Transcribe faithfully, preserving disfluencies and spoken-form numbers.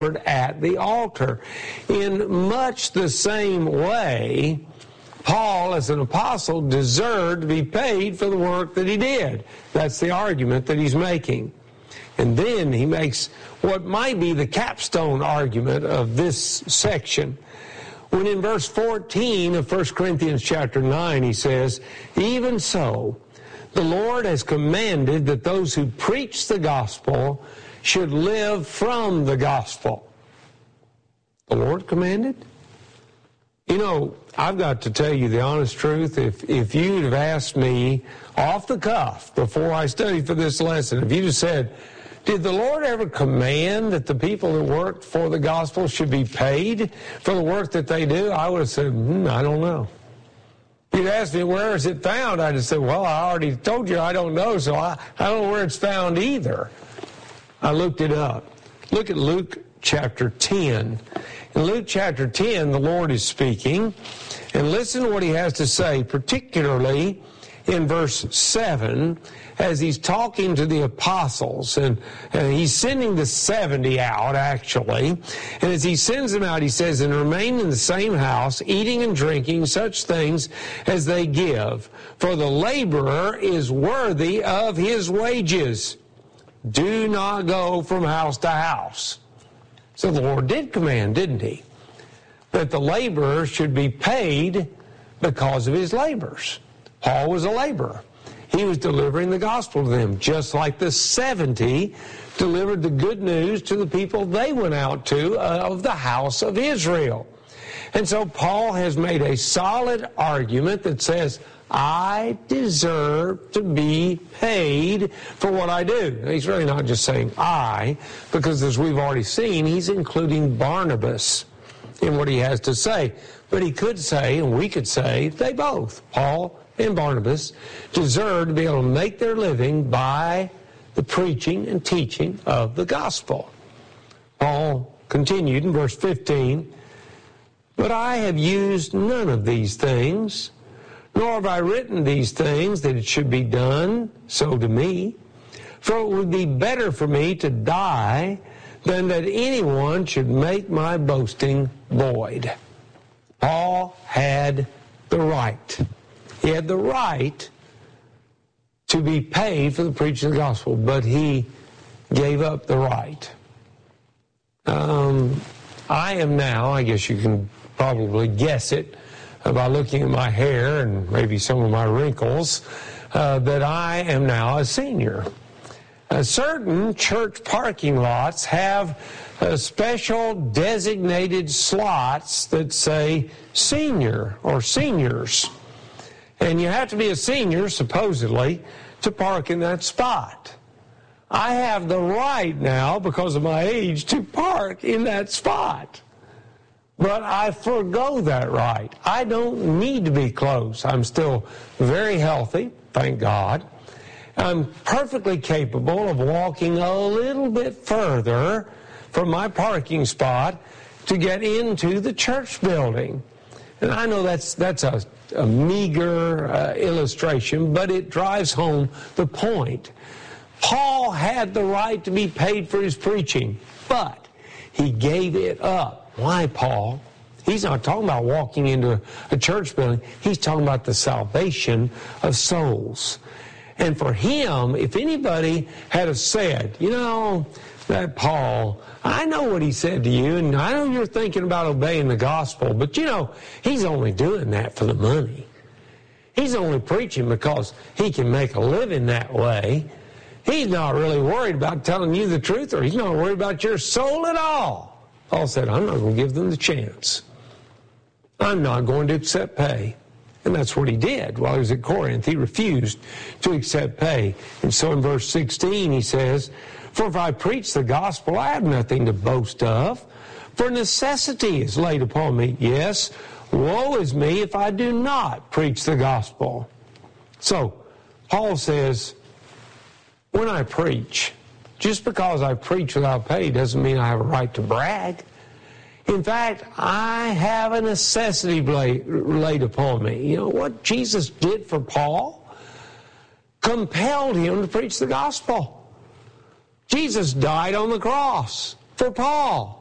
at the altar. In much the same way, Paul, as an apostle, deserved to be paid for the work that he did. That's the argument that he's making. And then he makes what might be the capstone argument of this section. When in verse fourteen of First Corinthians chapter nine, he says, "Even so, the Lord has commanded that those who preach the gospel should live from the gospel." The Lord commanded? You know, I've got to tell you the honest truth. If if you'd have asked me off the cuff before I studied for this lesson, if you'd have said, did the Lord ever command that the people that worked for the gospel should be paid for the work that they do? I would have said, hmm, I don't know. If you'd asked me, where is it found? I'd have said, well, I already told you I don't know, so I, I don't know where it's found either. I looked it up. Look at Luke chapter ten. In Luke chapter ten, the Lord is speaking, and listen to what he has to say, particularly in verse seven, as he's talking to the apostles, and, and he's sending the seventy out, actually. And as he sends them out, he says, "And remain in the same house, eating and drinking such things as they give, for the laborer is worthy of his wages. Do not go from house to house." So the Lord did command, didn't he, that the laborer should be paid because of his labors. Paul was a laborer. He was delivering the gospel to them, just like the seventy delivered the good news to the people they went out to uh, of the house of Israel. And so Paul has made a solid argument that says, I deserve to be paid for what I do. Now, he's really not just saying I, because as we've already seen, he's including Barnabas in what he has to say. But he could say, and we could say, they both, Paul and Barnabas, deserve to be able to make their living by the preaching and teaching of the gospel. Paul continued in verse fifteen, "But I have used none of these things, nor have I written these things that it should be done so to me. For it would be better for me to die than that anyone should make my boasting void." Paul had the right. He had the right to be paid for the preaching of the gospel, but he gave up the right. Um, I am now, I guess you can probably guess it, by looking at my hair and maybe some of my wrinkles, uh, that I am now a senior. Uh, certain church parking lots have uh, special designated slots that say senior or seniors. And you have to be a senior, supposedly, to park in that spot. I have the right now, because of my age, to park in that spot. But I forgo that right. I don't need to be close. I'm still very healthy, thank God. I'm perfectly capable of walking a little bit further from my parking spot to get into the church building. And I know that's that's a, a meager uh, illustration, but it drives home the point. Paul had the right to be paid for his preaching, but he gave it up. Why, Paul? He's not talking about walking into a church building. He's talking about the salvation of souls. And for him, if anybody had have said, you know, that Paul, I know what he said to you, and I know you're thinking about obeying the gospel, but you know, he's only doing that for the money. He's only preaching because he can make a living that way. He's not really worried about telling you the truth, or he's not worried about your soul at all. Paul said, I'm not going to give them the chance. I'm not going to accept pay. And that's what he did while he was at Corinth. He refused to accept pay. And so in verse sixteen he says, "For if I preach the gospel, I have nothing to boast of, for necessity is laid upon me. Yes, woe is me if I do not preach the gospel." So Paul says, when I preach, just because I preach without pay doesn't mean I have a right to brag. In fact, I have a necessity laid upon me. You know, what Jesus did for Paul compelled him to preach the gospel. Jesus died on the cross for Paul.